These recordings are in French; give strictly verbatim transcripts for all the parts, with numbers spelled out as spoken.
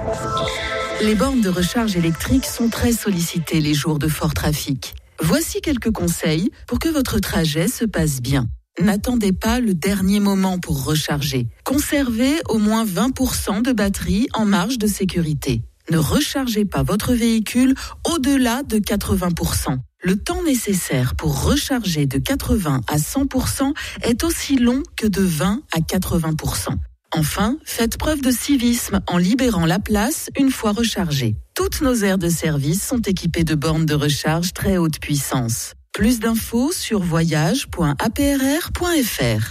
Les bornes de recharge électrique sont très sollicitées les jours de fort trafic. Voici quelques conseils pour que votre trajet se passe bien. N'attendez pas le dernier moment pour recharger. Conservez au moins vingt pour cent de batterie en marge de sécurité. Ne rechargez pas votre véhicule au-delà de quatre-vingts pour cent. Le temps nécessaire pour recharger de quatre-vingts à cent pour cent est aussi long que de vingt à quatre-vingts pour cent. Enfin, faites preuve de civisme en libérant la place une fois rechargée. Toutes nos aires de service sont équipées de bornes de recharge très haute puissance. Plus d'infos sur voyage point a p r r point f r.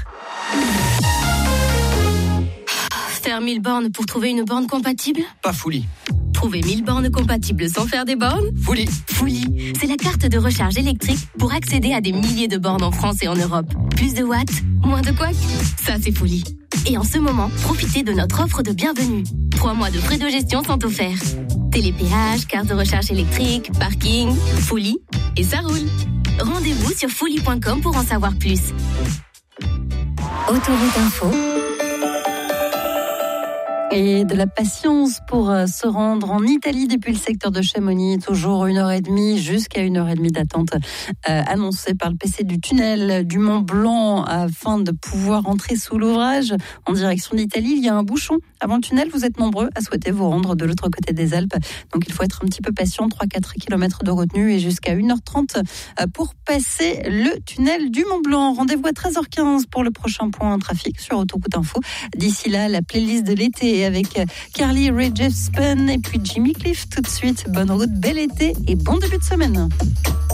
Faire mille bornes pour trouver une borne compatible ? Pas Fully. Trouver mille bornes compatibles sans faire des bornes ? Fully. Fully, c'est la carte de recharge électrique pour accéder à des milliers de bornes en France et en Europe. Plus de watts, moins de couacs. Ça, c'est Fully. Et en ce moment, profitez de notre offre de bienvenue. Trois mois de frais de gestion sont offerts. Télépéage, carte de recharge électrique, parking, Fully, et ça roule. Rendez-vous sur fully point com pour en savoir plus. Autoroute Info. Et de la patience pour se rendre en Italie depuis le secteur de Chamonix. Toujours une heure et demie jusqu'à une heure et demie d'attente euh, annoncée par le P C du tunnel du Mont Blanc afin de pouvoir entrer sous l'ouvrage en direction d'Italie. Il y a un bouchon avant le tunnel. Vous êtes nombreux à souhaiter vous rendre de l'autre côté des Alpes. Donc il faut être un petit peu patient. trois à quatre kilomètres de retenue et jusqu'à une heure trente pour passer le tunnel du Mont Blanc. Rendez-vous à treize heures quinze pour le prochain point trafic sur Autoroute Info. D'ici là, la playlist de l'été avec Carly Rae Jepsen et puis Jimmy Cliff tout de suite. Bonne route, bel été et bon début de semaine.